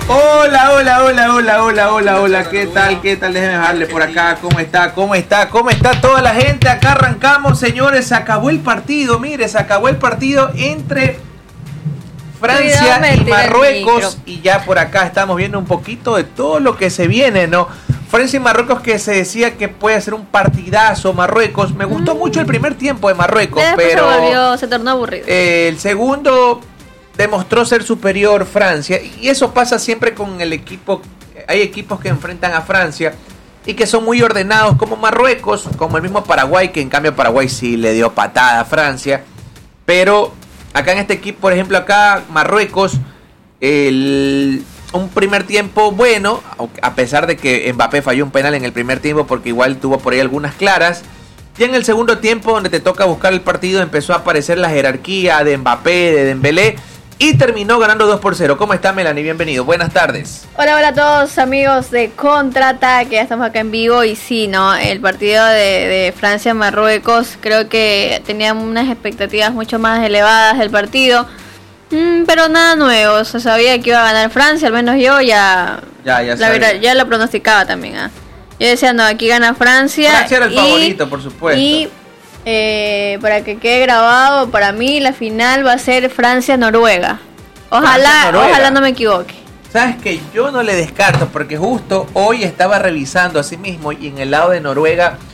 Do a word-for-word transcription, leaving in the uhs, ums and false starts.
Hola, hola, hola, hola, hola, hola, hola, ¿qué tal? ¿Qué tal? Déjenme dejarle por acá, ¿cómo está? ¿Cómo está? ¿Cómo está toda la gente? Acá arrancamos, señores, se acabó el partido, mire, se acabó el partido entre Francia y Marruecos y ya por acá estamos viendo un poquito de todo lo que se viene, ¿no? Francia y Marruecos, que se decía que puede ser un partidazo. Marruecos, me gustó mm. mucho el primer tiempo de Marruecos, Después pero se volvió, se tornó aburrido. Eh, el segundo demostró ser superior Francia, y eso pasa siempre con el equipo. Hay equipos que enfrentan a Francia y que son muy ordenados, como Marruecos, como el mismo Paraguay, que en cambio Paraguay sí le dio patada a Francia. Pero acá en este equipo, por ejemplo, acá Marruecos, el, un primer tiempo bueno, a pesar de que Mbappé falló un penal en el primer tiempo, porque igual tuvo por ahí algunas claras. Y en el segundo tiempo, donde te toca buscar el partido, empezó a aparecer la jerarquía de Mbappé, de Dembélé, y terminó ganando dos por cero. ¿Cómo está, Melanie? Bienvenido. Buenas tardes. Hola, hola a todos, amigos de Contraataque. Ya estamos acá en vivo y sí, ¿no? El partido de, de Francia-Marruecos, creo que tenían unas expectativas mucho más elevadas del partido. Mm, pero nada nuevo. Se sabía que iba a ganar Francia, al menos yo ya, ya, ya, la verdad, ya lo pronosticaba también. ¿eh? Yo decía, no, aquí gana Francia. Francia era el y, favorito, por supuesto. Y Eh, para que quede grabado, para mí la final va a ser Francia-Noruega. Ojalá, Francia-Noruega. Ojalá no me equivoque. Sabes que yo no le descarto, porque justo hoy estaba revisando a sí mismo y en el lado de Noruega